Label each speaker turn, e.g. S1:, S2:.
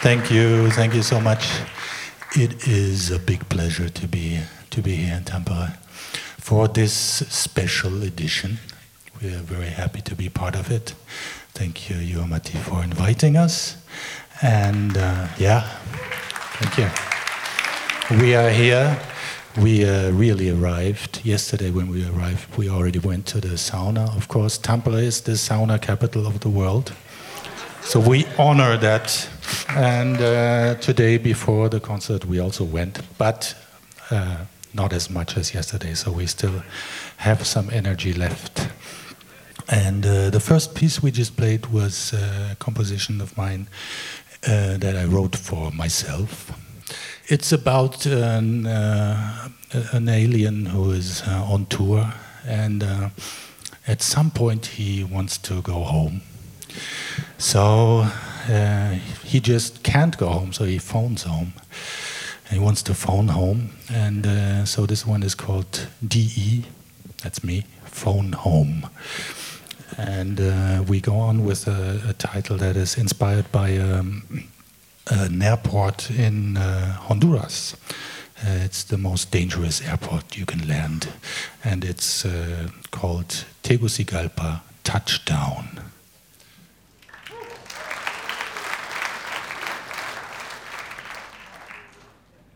S1: Thank you so much. It is a big pleasure to be here in Tampere for this special edition. We are very happy to be part of it. Thank you, Juha-Matti, for inviting us. And thank you. We are here. We really arrived. Yesterday when we arrived, we already went to the sauna. Of course, Tampere is the sauna capital of the world. So we honor that. And today, before the concert, we also went, but not as much as yesterday, so we still have some energy left. And the first piece we just played was a composition of mine that I wrote for myself. It's about an alien who is on tour, and at some point he wants to go home. So he just can't go home, so he phones home. And he wants to phone home, and so this one is called DE, that's me, Phone Home. And we go on with a title that is inspired by an airport in Honduras. It's the most dangerous airport you can land, and it's called Tegucigalpa Touchdown.